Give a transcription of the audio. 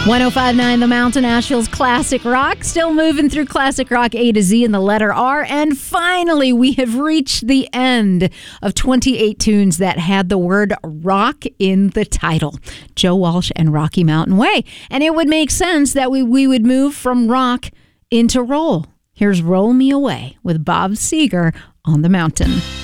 105.9 The Mountain, Asheville's classic rock. Still moving through classic rock A to Z in the letter R. And finally, we have reached the end of 28 tunes that had the word rock in the title. Joe Walsh and Rocky Mountain Way. And it would make sense that we would move from rock into roll. Here's Roll Me Away with Bob Seger on the Mountain.